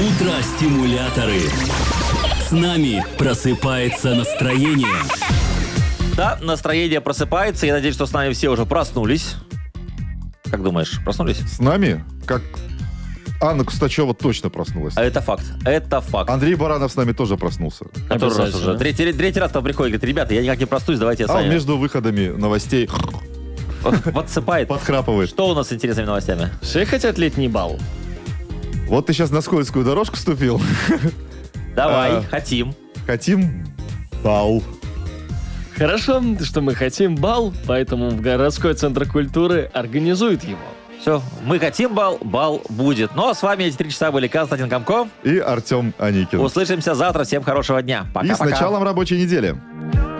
Утро-стимуляторы. С нами просыпается настроение. Да, настроение просыпается. Я надеюсь, что с нами все уже проснулись. Как думаешь, проснулись? С нами? Как Анна Кустачева точно проснулась. А это факт. Это факт. Андрей Баранов с нами тоже проснулся. Который раз уже. Третий раз там приходит, говорит, ребята, я никак не проснусь, давайте я с А он вами. между выходами новостей Подсыпает. подхрапывает. Что у нас с интересными новостями? Все хотят летний бал. Вот ты сейчас на скользкую дорожку ступил. Давай, хотим. Хотим бал. Хорошо, что мы хотим бал, поэтому городской центр культуры организует его. Все, мы хотим бал, бал будет. Ну а с вами эти 3 часа были Константин Комко. И Артем Аникин. Услышимся завтра. Всем хорошего дня. И Пока-пока. с началом рабочей недели.